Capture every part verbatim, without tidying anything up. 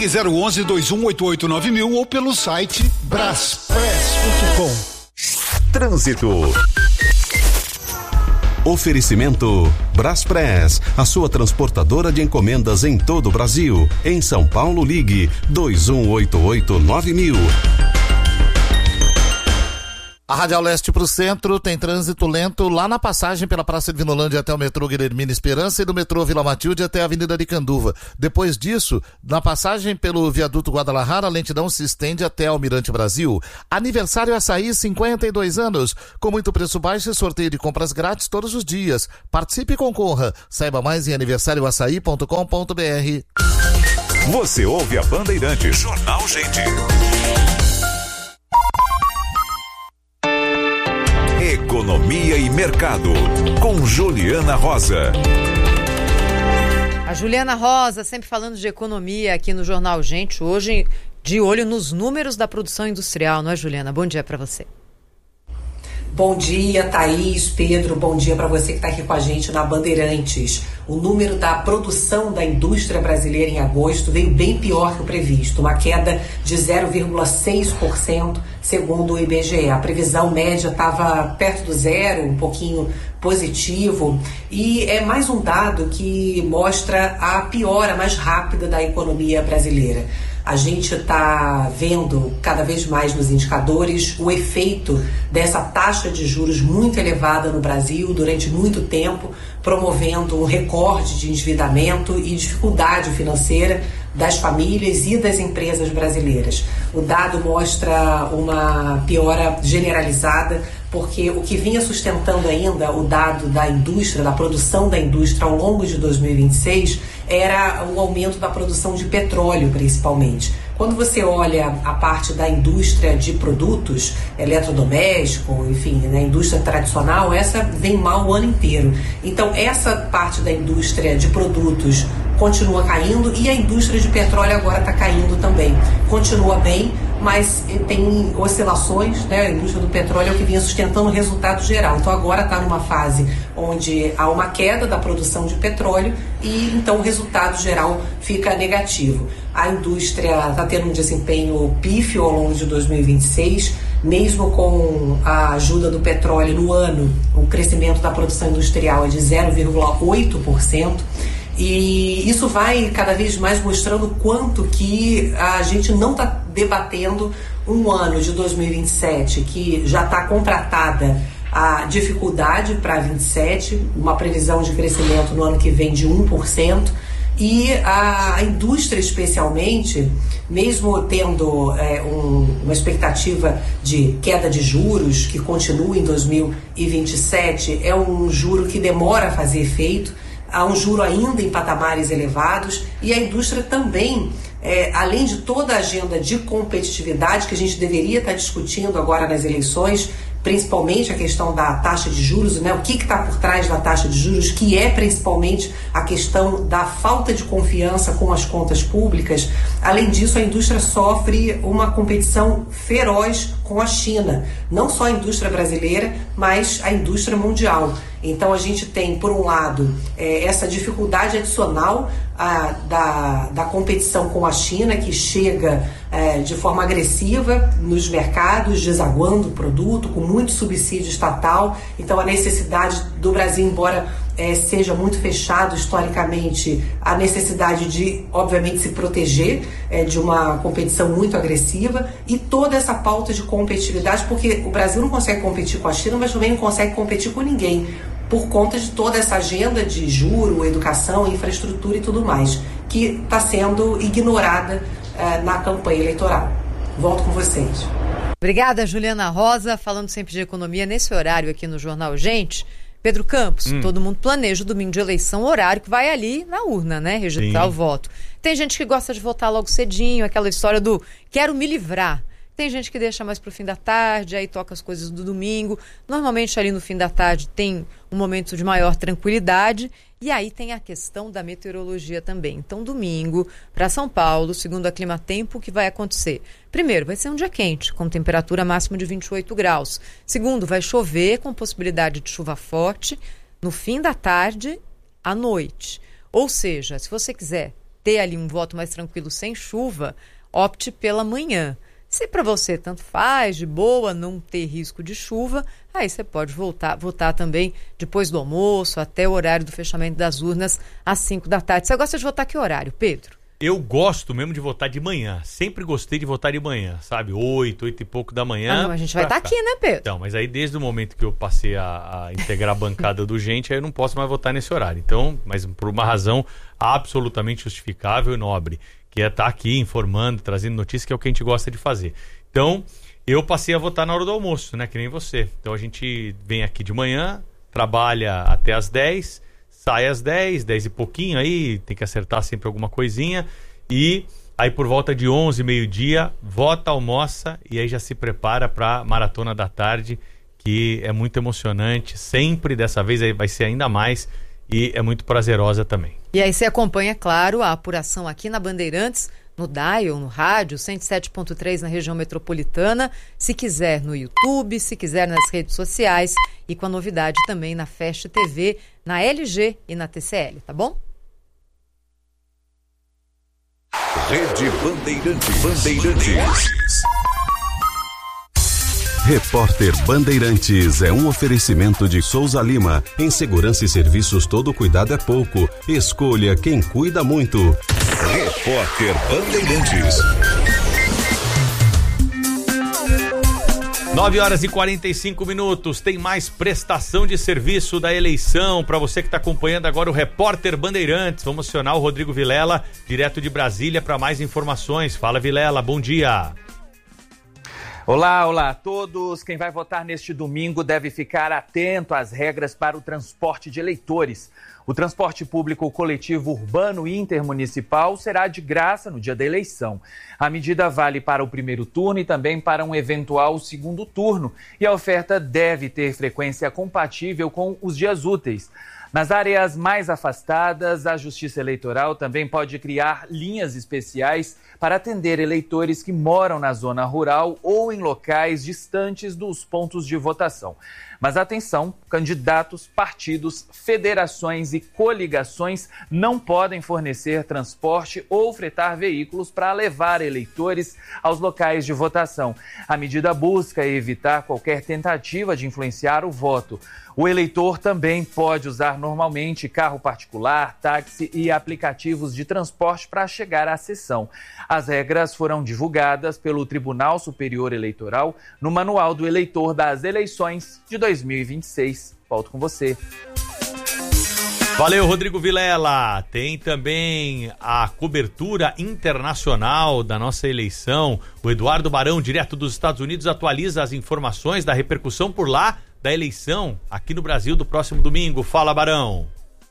Ligue zero onze, dois um oito oito nove mil ou pelo site braspress ponto com. Trânsito. Oferecimento Braspress, a sua transportadora de encomendas em todo o Brasil. Em São Paulo, ligue dois um oito oito nove mil. A Radial Leste para o centro tem trânsito lento lá na passagem pela Praça de Vinolândia até o metrô Guilhermina Esperança e do metrô Vila Matilde até a Avenida Aricanduva. Depois disso, na passagem pelo viaduto Guadalajara, a lentidão se estende até Almirante Brasil. Aniversário Açaí, cinquenta e dois anos, com muito preço baixo e sorteio de compras grátis todos os dias. Participe e concorra. Saiba mais em aniversário açaí ponto com ponto b r. Você ouve a Bandeirantes. Jornal Gente. Economia e Mercado, com Juliana Rosa. A Juliana Rosa, sempre falando de economia aqui no Jornal Gente, hoje de olho nos números da produção industrial, não é, Juliana? Bom dia para você. Bom dia, Thaís, Pedro, bom dia para você que está aqui com a gente na Bandeirantes. O número da produção da indústria brasileira em agosto veio bem pior que o previsto, uma queda de zero vírgula seis por cento, segundo o I B G E. A previsão média estava perto do zero, um pouquinho positivo, e é mais um dado que mostra a piora mais rápida da economia brasileira. A gente está vendo cada vez mais nos indicadores o efeito dessa taxa de juros muito elevada no Brasil durante muito tempo, promovendo um recorde de endividamento e dificuldade financeira das famílias e das empresas brasileiras. O dado mostra uma piora generalizada, porque o que vinha sustentando ainda o dado da indústria, da produção da indústria ao longo de dois mil e vinte e seis, era o aumento da produção de petróleo, principalmente. Quando você olha a parte da indústria de produtos, eletrodoméstico, enfim, na né, indústria tradicional, essa vem mal o ano inteiro. Então, essa parte da indústria de produtos continua caindo e a indústria de petróleo agora está caindo também. Continua bem, mas tem oscilações, né? A indústria do petróleo é o que vinha sustentando o resultado geral. Então agora está numa fase onde há uma queda da produção de petróleo e então o resultado geral fica negativo. A indústria está tendo um desempenho pífio ao longo de dois mil e vinte e seis, mesmo com a ajuda do petróleo no ano, o crescimento da produção industrial é de zero vírgula oito por cento. E isso vai cada vez mais mostrando quanto que a gente não está debatendo um ano de dois mil e vinte e sete que já está contratada a dificuldade para vinte e sete, uma previsão de crescimento no ano que vem de um por cento, e a indústria especialmente, mesmo tendo é, um, uma expectativa de queda de juros que continua em dois mil e vinte e sete, é um juro que demora a fazer efeito. Há um juro ainda em patamares elevados e a indústria também, é, além de toda a agenda de competitividade que a gente deveria estar discutindo agora nas eleições, principalmente a questão da taxa de juros, né? O que está por trás da taxa de juros, que é principalmente a questão da falta de confiança com as contas públicas. Além disso, a indústria sofre uma competição feroz com a China, não só a indústria brasileira, mas a indústria mundial. Então a gente tem, por um lado, é, essa dificuldade adicional a, da, da competição com a China, que chega é, de forma agressiva nos mercados, desaguando o produto, com muito subsídio estatal. Então a necessidade do Brasil, embora é, seja muito fechado historicamente, a necessidade de, obviamente, se proteger é, de uma competição muito agressiva e toda essa pauta de competitividade, porque o Brasil não consegue competir com a China, mas também não consegue competir com ninguém, por conta de toda essa agenda de juro, educação, infraestrutura e tudo mais, que está sendo ignorada eh, na campanha eleitoral. Volto com vocês. Obrigada, Juliana Rosa, falando sempre de economia nesse horário aqui no Jornal Gente. Pedro Campos, hum. todo mundo planeja o domingo de eleição, horário que vai ali na urna, né, registrar Sim. o voto. Tem gente que gosta de votar logo cedinho, aquela história do quero me livrar. Tem gente que deixa mais pro fim da tarde, aí toca as coisas do domingo. Normalmente ali no fim da tarde tem um momento de maior tranquilidade. E aí tem a questão da meteorologia também. Então domingo, para São Paulo, segundo a Climatempo, o que vai acontecer? Primeiro, vai ser um dia quente, com temperatura máxima de vinte e oito graus. Segundo, vai chover com possibilidade de chuva forte no fim da tarde à noite. Ou seja, se você quiser ter ali um voto mais tranquilo sem chuva, opte pela manhã. Se para você tanto faz, de boa, não ter risco de chuva, aí você pode voltar, votar também depois do almoço, até o horário do fechamento das urnas, às cinco da tarde. Você gosta de votar que horário, Pedro? Eu gosto mesmo de votar de manhã. Sempre gostei de votar de manhã, sabe? Oito, oito e pouco da manhã. Ah, não, a gente vai estar tá aqui, né, Pedro? Então, mas aí desde o momento que eu passei a, a integrar a bancada do Gente, aí eu não posso mais votar nesse horário. Então, mas por uma razão absolutamente justificável e nobre, que é estar aqui informando, trazendo notícias, que é o que a gente gosta de fazer. Então, eu passei a votar na hora do almoço, né? Que nem você. Então a gente vem aqui de manhã, trabalha até às dez, sai às dez, dez e pouquinho, aí tem que acertar sempre alguma coisinha, e aí por volta de onze, meio-dia, vota, almoça, e aí já se prepara para maratona da tarde, que é muito emocionante, sempre, dessa vez aí vai ser ainda mais, e é muito prazerosa também. E aí você acompanha, claro, a apuração aqui na Bandeirantes, no Dial, no rádio, cento e sete ponto três na região metropolitana, se quiser no YouTube, se quiser nas redes sociais e com a novidade também na Fast T V, na L G e na T C L, tá bom? Rede Bandeirantes. Bandeirantes. Repórter Bandeirantes é um oferecimento de Souza Lima. Em segurança e serviços, todo cuidado é pouco. Escolha quem cuida muito. Repórter Bandeirantes. nove horas e quarenta e cinco minutos. Tem mais prestação de serviço da eleição para você que está acompanhando agora o Repórter Bandeirantes. Vamos acionar o Rodrigo Vilela, direto de Brasília, para mais informações. Fala, Vilela, bom dia. Olá, olá a todos. Quem vai votar neste domingo deve ficar atento às regras para o transporte de eleitores. O transporte público coletivo urbano intermunicipal será de graça no dia da eleição. A medida vale para o primeiro turno e também para um eventual segundo turno, e a oferta deve ter frequência compatível com os dias úteis. Nas áreas mais afastadas, a Justiça Eleitoral também pode criar linhas especiais para atender eleitores que moram na zona rural ou em locais distantes dos pontos de votação. Mas atenção, candidatos, partidos, federações e coligações não podem fornecer transporte ou fretar veículos para levar eleitores aos locais de votação. A medida busca evitar qualquer tentativa de influenciar o voto. O eleitor também pode usar normalmente carro particular, táxi e aplicativos de transporte para chegar à sessão. As regras foram divulgadas pelo Tribunal Superior Eleitoral no Manual do Eleitor das Eleições de dois mil e vinte e seis. Volto com você. Valeu, Rodrigo Vilela. Tem também a cobertura internacional da nossa eleição. O Eduardo Barão, direto dos Estados Unidos, atualiza as informações da repercussão por lá da eleição aqui no Brasil do próximo domingo. Fala, Barão.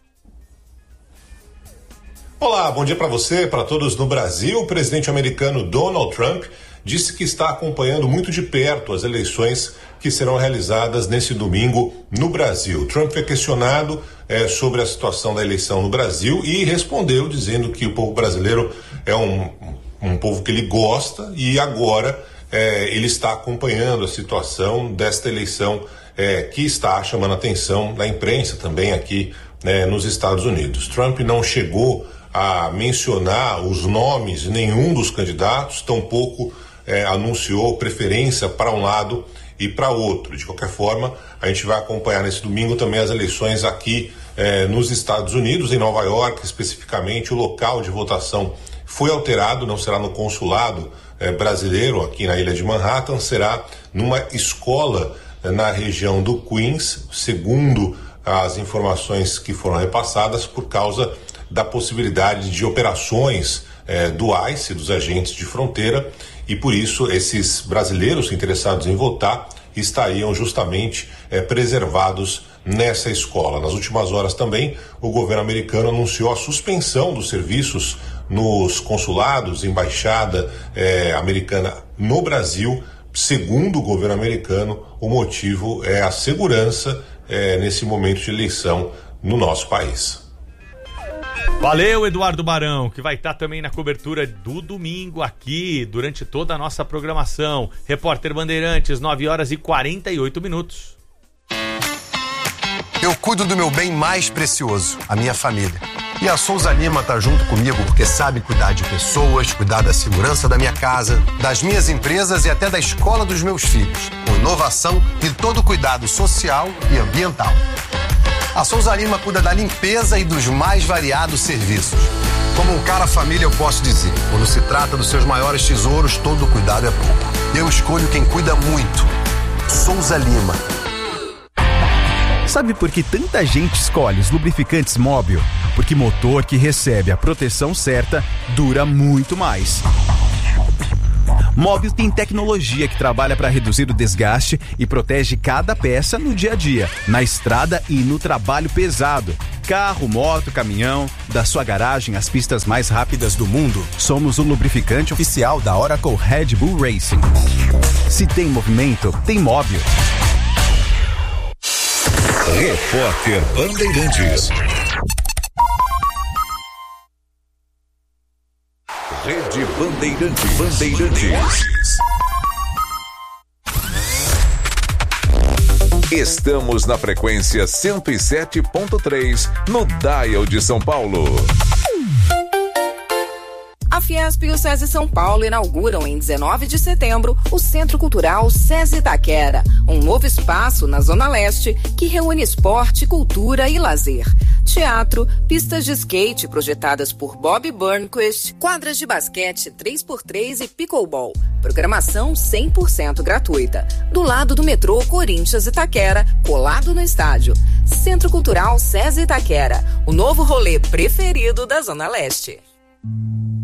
Olá, bom dia para você, para todos no Brasil. O presidente americano Donald Trump disse que está acompanhando muito de perto as eleições que serão realizadas nesse domingo no Brasil. Trump foi questionado é, sobre a situação da eleição no Brasil e respondeu dizendo que o povo brasileiro é um, um povo que ele gosta e agora é, ele está acompanhando a situação desta eleição é, que está chamando a atenção da imprensa também aqui né, nos Estados Unidos. Trump não chegou a mencionar os nomes de nenhum dos candidatos, tampouco é, anunciou preferência para um lado e para outro. De qualquer forma, a gente vai acompanhar nesse domingo também as eleições aqui eh, nos Estados Unidos, em Nova York, especificamente. O local de votação foi alterado, não será no consulado eh, brasileiro aqui na ilha de Manhattan, será numa escola eh, na região do Queens, segundo as informações que foram repassadas, por causa da possibilidade de operações eh, do ICE, dos agentes de fronteira, e por isso esses brasileiros interessados em votar estariam justamente eh, preservados nessa escola. Nas últimas horas também, o governo americano anunciou a suspensão dos serviços nos consulados, embaixada eh, americana no Brasil. Segundo o governo americano, o motivo é a segurança eh, nesse momento de eleição no nosso país. Valeu, Eduardo Barão, que vai estar também na cobertura do domingo aqui, durante toda a nossa programação. Repórter Bandeirantes, nove horas e quarenta e oito minutos. Eu cuido do meu bem mais precioso, a minha família. E a Souza Lima tá junto comigo porque sabe cuidar de pessoas, cuidar da segurança da minha casa, das minhas empresas e até da escola dos meus filhos, com inovação e todo cuidado social e ambiental. A Souza Lima cuida da limpeza e dos mais variados serviços. Como um cara família, eu posso dizer, quando se trata dos seus maiores tesouros, todo cuidado é pouco. Eu escolho quem cuida muito. Souza Lima. Sabe por que tanta gente escolhe os lubrificantes Móbil? Porque motor que recebe a proteção certa dura muito mais. Móbil tem tecnologia que trabalha para reduzir o desgaste e protege cada peça no dia a dia, na estrada e no trabalho pesado. Carro, moto, caminhão, da sua garagem às pistas mais rápidas do mundo, somos o lubrificante oficial da Oracle Red Bull Racing. Se tem movimento, tem Móbil. Repórter Bandeirantes. Rede Bandeirantes. Bandeirantes. Estamos na frequência cento e sete ponto três no Dial de São Paulo. A Fiesp e o SESI São Paulo inauguram em dezenove de setembro o Centro Cultural SESI Itaquera, um novo espaço na Zona Leste que reúne esporte, cultura e lazer. Teatro, pistas de skate projetadas por Bob Burnquist, quadras de basquete três por três e pickleball. Programação cem por cento gratuita. Do lado do metrô Corinthians Itaquera, colado no estádio. Centro Cultural SESI Itaquera, o novo rolê preferido da Zona Leste.